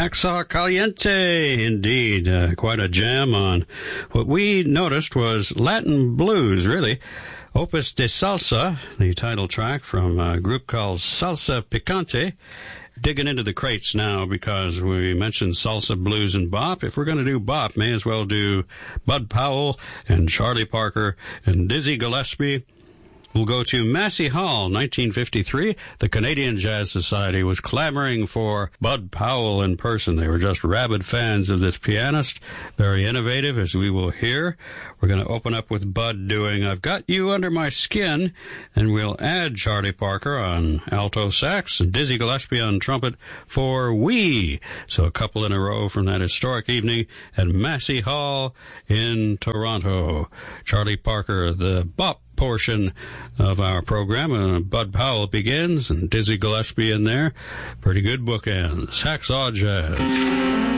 Hacksaw Caliente, indeed. Quite a jam on what we noticed was Latin blues, really. Opus de Salsa, the title track from a group called Salsa Picante. Digging into the crates now because we mentioned salsa, blues, and bop. If we're going to do bop, may as well do Bud Powell and Charlie Parker and Dizzy Gillespie. We'll go to Massey Hall, 1953. The Canadian Jazz Society was clamoring for Bud Powell in person. They were just rabid fans of this pianist. Very innovative, as we will hear. We're going to open up with Bud doing I've Got You Under My Skin, and we'll add Charlie Parker on alto sax and Dizzy Gillespie on trumpet for We. So a couple in a row from that historic evening at Massey Hall in Toronto. Charlie Parker, the bop portion of our program. Bud Powell begins, and Dizzy Gillespie in there. Pretty good bookends. Hacksaw Jazz.